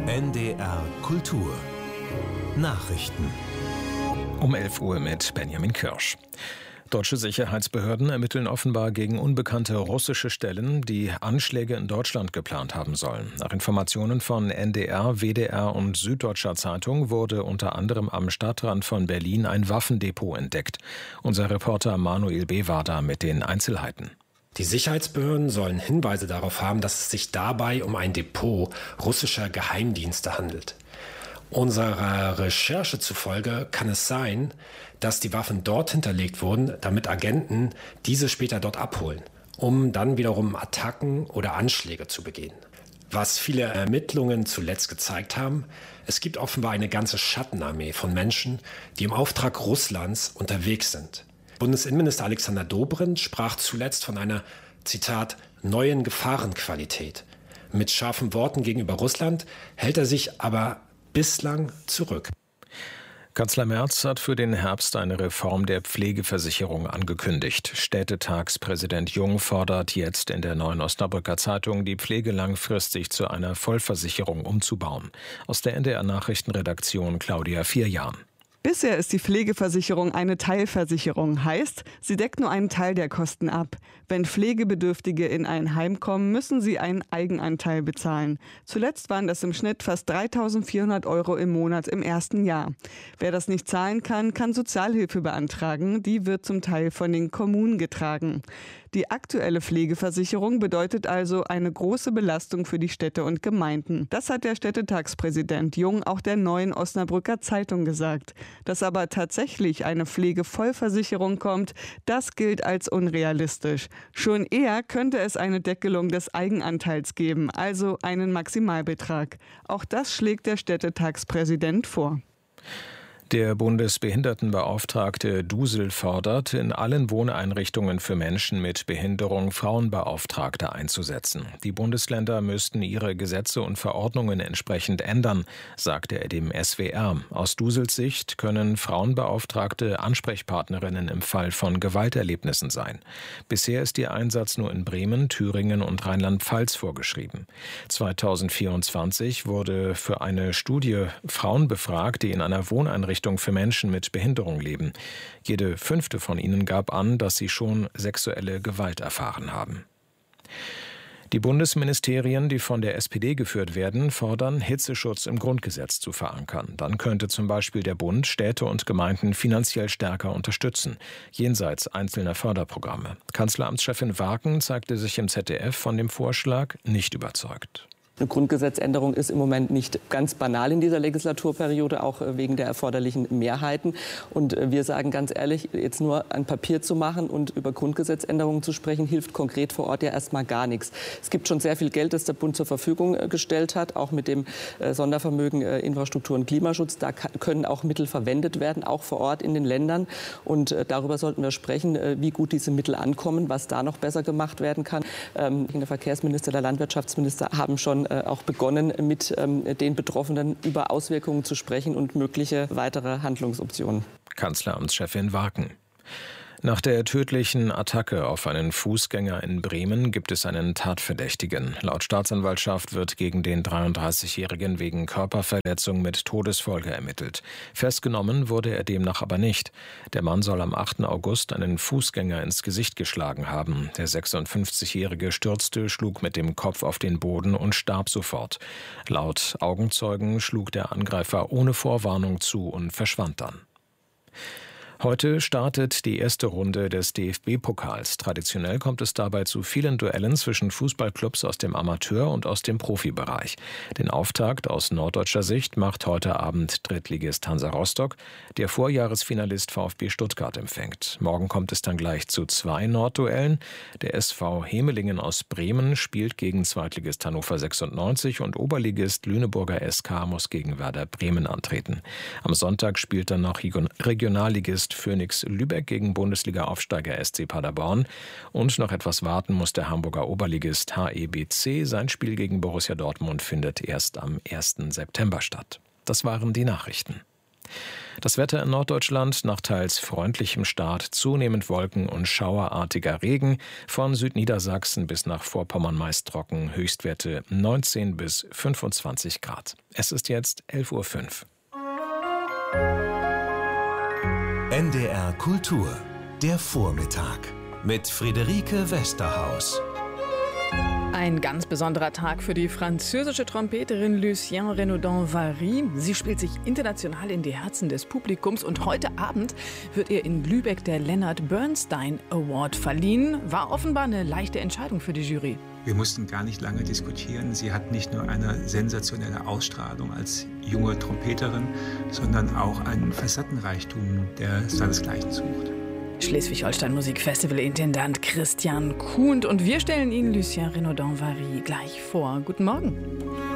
NDR Kultur Nachrichten um 11 Uhr mit Benjamin Kirsch. Deutsche Sicherheitsbehörden ermitteln offenbar gegen unbekannte russische Stellen, die Anschläge in Deutschland geplant haben sollen. Nach Informationen von NDR, WDR und Süddeutscher Zeitung wurde unter anderem am Stadtrand von Berlin ein Waffendepot entdeckt. Unser Reporter Manuel B. war da mit den Einzelheiten. Die Sicherheitsbehörden sollen Hinweise darauf haben, dass es sich dabei um ein Depot russischer Geheimdienste handelt. Unserer Recherche zufolge kann es sein, dass die Waffen dort hinterlegt wurden, damit Agenten diese später dort abholen, um dann wiederum Attacken oder Anschläge zu begehen. Was viele Ermittlungen zuletzt gezeigt haben, es gibt offenbar eine ganze Schattenarmee von Menschen, die im Auftrag Russlands unterwegs sind. Bundesinnenminister Alexander Dobrindt sprach zuletzt von einer, Zitat, neuen Gefahrenqualität. Mit scharfen Worten gegenüber Russland hält er sich aber bislang zurück. Kanzler Merz hat für den Herbst eine Reform der Pflegeversicherung angekündigt. Städtetagspräsident Jung fordert jetzt in der Neuen Osnabrücker Zeitung, die Pflege langfristig zu einer Vollversicherung umzubauen. Aus der NDR Nachrichtenredaktion Claudia Vierjahn. Bisher ist die Pflegeversicherung eine Teilversicherung, heißt, sie deckt nur einen Teil der Kosten ab. Wenn Pflegebedürftige in ein Heim kommen, müssen sie einen Eigenanteil bezahlen. Zuletzt waren das im Schnitt fast 3.400 € im Monat im ersten Jahr. Wer das nicht zahlen kann, kann Sozialhilfe beantragen. Die wird zum Teil von den Kommunen getragen. Die aktuelle Pflegeversicherung bedeutet also eine große Belastung für die Städte und Gemeinden. Das hat der Städtetagspräsident Jung auch der Neuen Osnabrücker Zeitung gesagt. Dass aber tatsächlich eine Pflegevollversicherung kommt, das gilt als unrealistisch. Schon eher könnte es eine Deckelung des Eigenanteils geben, also einen Maximalbetrag. Auch das schlägt der Städtetagspräsident vor. Der Bundesbehindertenbeauftragte Dusel fordert, in allen Wohneinrichtungen für Menschen mit Behinderung Frauenbeauftragte einzusetzen. Die Bundesländer müssten ihre Gesetze und Verordnungen entsprechend ändern, sagte er dem SWR. Aus Dusels Sicht können Frauenbeauftragte Ansprechpartnerinnen im Fall von Gewalterlebnissen sein. Bisher ist ihr Einsatz nur in Bremen, Thüringen und Rheinland-Pfalz vorgeschrieben. 2024 wurde für eine Studie Frauen befragt, die in einer Wohneinrichtung für Menschen mit Behinderung leben. Jede 5. von ihnen gab an, dass sie schon sexuelle Gewalt erfahren haben. Die Bundesministerien, die von der SPD geführt werden, fordern, Hitzeschutz im Grundgesetz zu verankern. Dann könnte zum Beispiel der Bund Städte und Gemeinden finanziell stärker unterstützen, jenseits einzelner Förderprogramme. Kanzleramtschefin Warken zeigte sich im ZDF von dem Vorschlag nicht überzeugt. Eine Grundgesetzänderung ist im Moment nicht ganz banal in dieser Legislaturperiode, auch wegen der erforderlichen Mehrheiten. Und wir sagen ganz ehrlich, jetzt nur ein Papier zu machen und über Grundgesetzänderungen zu sprechen, hilft konkret vor Ort ja erstmal gar nichts. Es gibt schon sehr viel Geld, das der Bund zur Verfügung gestellt hat, auch mit dem Sondervermögen Infrastruktur und Klimaschutz. Da können auch Mittel verwendet werden, auch vor Ort in den Ländern. Und darüber sollten wir sprechen, wie gut diese Mittel ankommen, was da noch besser gemacht werden kann. Der Verkehrsminister, der Landwirtschaftsminister haben schon auch begonnen, mit den Betroffenen über Auswirkungen zu sprechen und mögliche weitere Handlungsoptionen. Kanzleramtschefin Warken. Nach der tödlichen Attacke auf einen Fußgänger in Bremen gibt es einen Tatverdächtigen. Laut Staatsanwaltschaft wird gegen den 33-Jährigen wegen Körperverletzung mit Todesfolge ermittelt. Festgenommen wurde er demnach aber nicht. Der Mann soll am 8. August einen Fußgänger ins Gesicht geschlagen haben. Der 56-Jährige stürzte, schlug mit dem Kopf auf den Boden und starb sofort. Laut Augenzeugen schlug der Angreifer ohne Vorwarnung zu und verschwand dann. Heute startet die erste Runde des DFB-Pokals. Traditionell kommt es dabei zu vielen Duellen zwischen Fußballclubs aus dem Amateur- und aus dem Profibereich. Den Auftakt aus norddeutscher Sicht macht heute Abend Drittligist Hansa Rostock, der Vorjahresfinalist VfB Stuttgart empfängt. Morgen kommt es dann gleich zu 2 Nordduellen. Der SV Hemelingen aus Bremen spielt gegen Zweitligist Hannover 96 und Oberligist Lüneburger SK muss gegen Werder Bremen antreten. Am Sonntag spielt dann noch Regionalligist Phoenix Lübeck gegen Bundesliga-Aufsteiger SC Paderborn. Und noch etwas warten muss der Hamburger Oberligist HEBC. Sein Spiel gegen Borussia Dortmund findet erst am 1. September statt. Das waren die Nachrichten. Das Wetter in Norddeutschland nach teils freundlichem Start, zunehmend Wolken und schauerartiger Regen. Von Südniedersachsen bis nach Vorpommern meist trocken, Höchstwerte 19 bis 25 Grad. Es ist jetzt 11:05 Uhr. NDR Kultur, der Vormittag mit Friederike Westerhaus. Ein ganz besonderer Tag für die französische Trompeterin Lucien Renaudin-Vary. Sie spielt sich international in die Herzen des Publikums und heute Abend wird ihr in Lübeck der Leonard Bernstein Award verliehen. War offenbar eine leichte Entscheidung für die Jury. Wir mussten gar nicht lange diskutieren. Sie hat nicht nur eine sensationelle Ausstrahlung als junge Trompeterin, sondern auch einen Facettenreichtum, der seinesgleichen sucht. Schleswig-Holstein Musikfestival-Intendant Christian Kuhnt und wir stellen Ihnen Lucien Renaudin-Vary gleich vor. Guten Morgen.